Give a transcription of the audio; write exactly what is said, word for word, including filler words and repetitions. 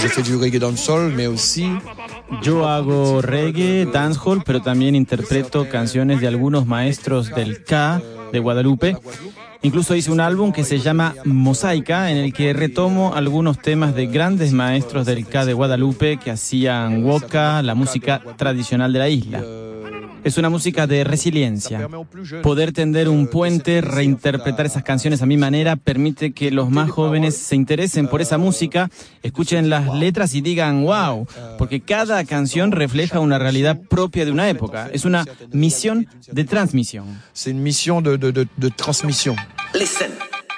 je fais du reggae dancehall, mais aussi... Yo hago reggae, dancehall, pero también interpreto canciones de algunos maestros del Ka de Guadalupe. Incluso hice un álbum que se llama Mosaica, en el que retomo algunos temas de grandes maestros del Ka de Guadalupe que hacían waka, la música tradicional de la isla. Es una música de resiliencia. Poder tender un puente, reinterpretar esas canciones a mi manera, permite que los más jóvenes se interesen por esa música, escuchen las letras y digan wow, porque cada canción refleja una realidad propia de una época. Es una misión de transmisión. C'est une mission de, de, de, de transmission. Listen.